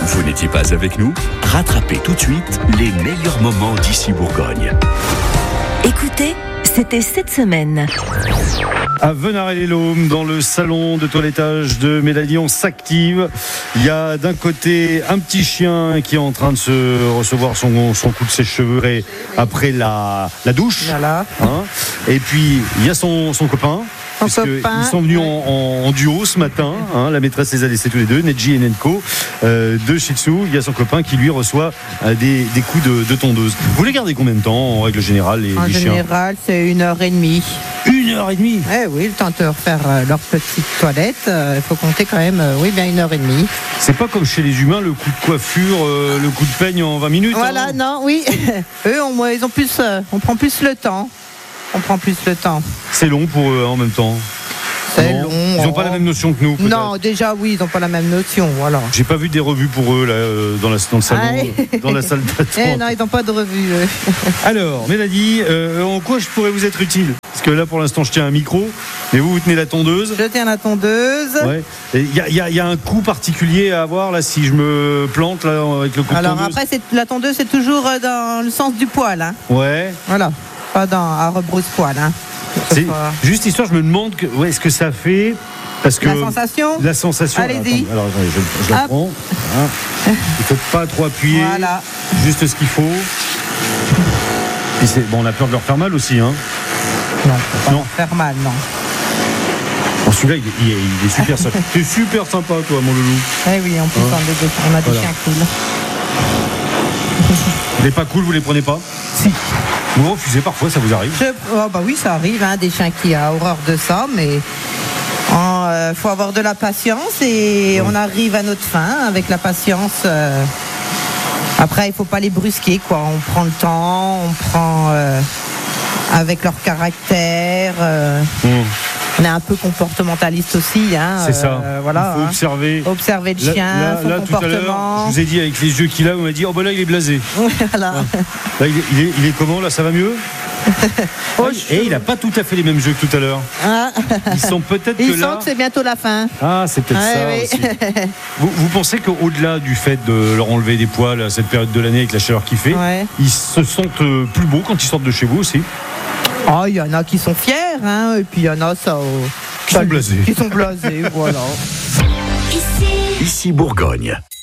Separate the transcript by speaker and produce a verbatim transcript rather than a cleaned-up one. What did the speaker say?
Speaker 1: Vous n'étiez pas avec nous? Rattrapez tout de suite les meilleurs moments d'ici Bourgogne.
Speaker 2: Écoutez, c'était cette semaine.
Speaker 3: À Venarey-les-Laumes, dans le salon de toilettage de Mélanie, on s'active. Il y a d'un côté un petit chien qui est en train de se recevoir son, son coup de sèche-cheveux après la, la douche.
Speaker 4: Voilà.
Speaker 3: Hein. Et puis, il y a son, son copain. Ils sont venus en, en, en duo ce matin, hein, la maîtresse les a laissés tous les deux, Neji et Nenko, euh, de Shih Tzu. Il y a son copain qui lui reçoit euh, des, des coups de, de tondeuse. Vous les gardez combien de temps en règle générale les,
Speaker 4: En
Speaker 3: les chiens?
Speaker 4: général, c'est une heure et demie.
Speaker 3: Une heure et demie.
Speaker 4: Eh oui, le temps de refaire euh, leur petite toilette, euh, il faut compter quand même, euh, oui, bien une heure et demie.
Speaker 3: C'est pas comme chez les humains, le coup de coiffure, euh, le coup de peigne en vingt minutes.
Speaker 4: Voilà,
Speaker 3: hein.
Speaker 4: non, oui. Eux, on, ils ont plus, euh, on prend plus le temps. On prend plus le temps.
Speaker 3: C'est long pour eux hein, en même temps.
Speaker 4: C'est
Speaker 3: Non.
Speaker 4: long.
Speaker 3: Ils n'ont pas la même notion que nous. Peut-être.
Speaker 4: Non, déjà oui, ils n'ont pas la même notion. Voilà.
Speaker 3: J'ai pas vu des revues pour eux là, euh, dans, la, dans le salon,
Speaker 4: Ah,
Speaker 3: euh, dans la salle d'attente.
Speaker 4: Eh non, ils n'ont pas de revue. eux.
Speaker 3: Alors, Mélanie, euh, en quoi je pourrais vous être utile? Parce que là, pour l'instant, je tiens un micro, mais vous, vous tenez la tondeuse.
Speaker 4: Je tiens la tondeuse.
Speaker 3: Ouais. Il y, y, y a un coup particulier à avoir là si je me plante là avec le coup
Speaker 4: Alors
Speaker 3: de tondeuse.
Speaker 4: après, c'est, la tondeuse, c'est toujours euh, dans le sens du poil. Hein.
Speaker 3: Ouais.
Speaker 4: Voilà. Pas dans à rebrousse-poil. Hein.
Speaker 3: C'est
Speaker 4: Pas...
Speaker 3: juste histoire, je me demande que, ouais, ce que ça fait. Parce que
Speaker 4: La sensation.
Speaker 3: La sensation.
Speaker 4: Allez-y.
Speaker 3: Alors, attendez, je, je la
Speaker 4: Hop.
Speaker 3: prends. Hein. Il ne faut pas trop appuyer.
Speaker 4: Voilà.
Speaker 3: Juste ce qu'il faut. Puis c'est, bon, on a peur de leur faire mal aussi. Hein.
Speaker 4: Non, faut pas
Speaker 3: Non.
Speaker 4: faire mal, non.
Speaker 3: Bon, celui-là, il, il, est, il est super sympa. T'es super sympa, toi, mon loulou.
Speaker 4: Eh oui, en plus,
Speaker 3: Hein.
Speaker 4: on a des, on a des
Speaker 3: Voilà.
Speaker 4: chiens cool.
Speaker 3: Vous n'êtes pas cool, vous les prenez pas?
Speaker 4: Si.
Speaker 3: Vous refusez parfois, ça vous arrive?
Speaker 4: Je, oh bah oui, ça arrive, hein, des chiens qui ont horreur de ça, mais il euh, faut avoir de la patience et on arrive à notre fin avec la patience. Euh, après, il faut pas les brusquer, quoi. On prend le temps, on prend euh, avec leur caractère. Euh,
Speaker 3: Mmh.
Speaker 4: On est un peu comportementaliste aussi, hein.
Speaker 3: C'est ça.
Speaker 4: euh, voilà.
Speaker 3: Il faut
Speaker 4: hein.
Speaker 3: observer.
Speaker 4: Observer le
Speaker 3: Là,
Speaker 4: chien,
Speaker 3: là,
Speaker 4: son
Speaker 3: là, tout à l'heure,
Speaker 4: comportement.
Speaker 3: je vous ai dit avec les yeux qu'il a, vous m'avez dit, oh ben là, il est blasé.
Speaker 4: Voilà.
Speaker 3: Là, il est, il est, il est comment, là, ça va mieux?
Speaker 4: Oh,
Speaker 3: Ah, et il n'a pas tout à fait les mêmes jeux que tout à l'heure.
Speaker 4: Ah.
Speaker 3: Ils sont peut-être
Speaker 4: Ils
Speaker 3: que là.
Speaker 4: sentent que c'est bientôt la fin.
Speaker 3: Ah, c'est peut-être
Speaker 4: Ouais,
Speaker 3: ça
Speaker 4: oui.
Speaker 3: aussi. Vous, vous pensez qu'au-delà du fait de leur enlever des poils à cette période de l'année avec la chaleur qu'il fait,
Speaker 4: Ouais.
Speaker 3: ils se sentent euh, plus beaux quand ils sortent de chez vous aussi?
Speaker 4: Oh, il y en a qui sont fiers, hein, et puis il y en a ça, euh,
Speaker 3: Qui sont blasés.
Speaker 4: Qui sont blasés, voilà.
Speaker 1: Ici Bourgogne.